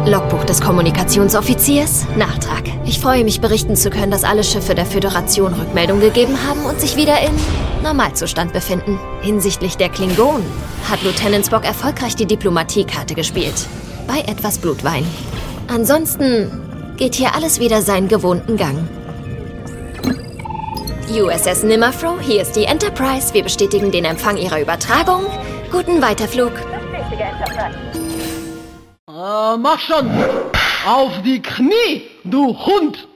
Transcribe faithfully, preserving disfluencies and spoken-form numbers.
Logbuch des Kommunikationsoffiziers. Nachtrag. Ich freue mich, berichten zu können, dass alle Schiffe der Föderation Rückmeldung gegeben haben und sich wieder in Normalzustand befinden. Hinsichtlich der Klingonen hat Lieutenant Spock erfolgreich die Diplomatiekarte gespielt. Bei etwas Blutwein. Ansonsten geht hier alles wieder seinen gewohnten Gang. U S S Nimmerfro, hier ist die Enterprise. Wir bestätigen den Empfang Ihrer Übertragung. Guten Weiterflug. Äh, mach schon! Auf die Knie, du Hund!